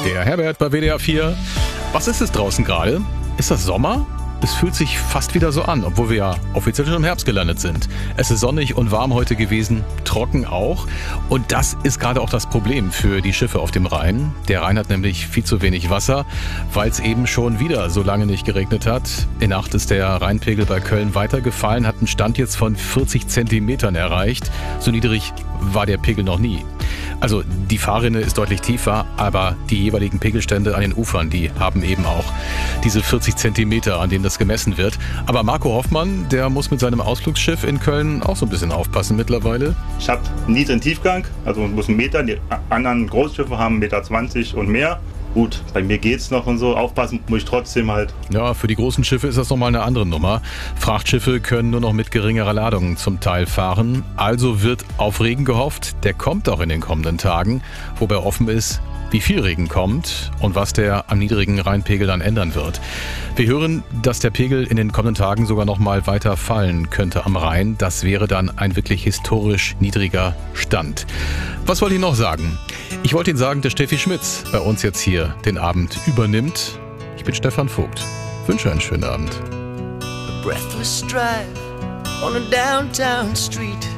Der Herbert bei WDR 4. Was ist es draußen gerade? Ist das Sommer? Es fühlt sich fast wieder so an, obwohl wir ja offiziell schon im Herbst gelandet sind. Es ist sonnig und warm heute gewesen, trocken auch. Und das ist gerade auch das Problem für die Schiffe auf dem Rhein. Der Rhein hat nämlich viel zu wenig Wasser, weil es eben schon wieder so lange nicht geregnet hat. In Nacht ist der Rheinpegel bei Köln weitergefallen, hat einen Stand jetzt von 40 Zentimetern erreicht. So niedrig war der Pegel noch nie. Also die Fahrrinne ist deutlich tiefer, aber die jeweiligen Pegelstände an den Ufern, die haben eben auch diese 40 Zentimeter, an denen das gemessen wird. Aber Marco Hoffmann, der muss mit seinem Ausflugsschiff in Köln auch so ein bisschen aufpassen mittlerweile. Ich habe einen niedrigen Tiefgang, also muss 1 Meter. Die anderen Großschiffe haben 1,20 Meter und mehr. Gut, bei mir geht's noch und so. Aufpassen muss ich trotzdem halt. Ja, für die großen Schiffe ist das nochmal eine andere Nummer. Frachtschiffe können nur noch mit geringerer Ladung zum Teil fahren. Also wird auf Regen gehofft. Der kommt auch in den kommenden Tagen, wobei offen ist, wie viel Regen kommt und was der am niedrigen Rheinpegel dann ändern wird. Wir hören, dass der Pegel in den kommenden Tagen sogar noch mal weiter fallen könnte am Rhein. Das wäre dann ein wirklich historisch niedriger Stand. Was wollte ich noch sagen? Ich wollte Ihnen sagen, dass Steffi Schmitz bei uns jetzt hier den Abend übernimmt. Ich bin Stefan Vogt. Wünsche einen schönen Abend. A breathless drive on a downtown street.